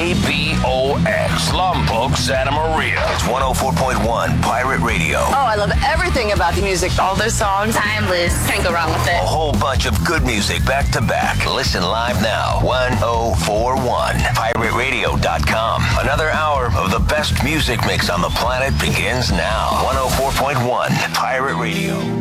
KBOX, Lombok, Santa Maria. It's 104.1 Pirate Radio. Oh, I love everything about the music. All those songs, timeless. Can't go wrong with it. A whole bunch of good music back to back. Listen live now. 1041 PirateRadio.com. Another hour of the best music mix on the planet begins now. 104.1 Pirate Radio.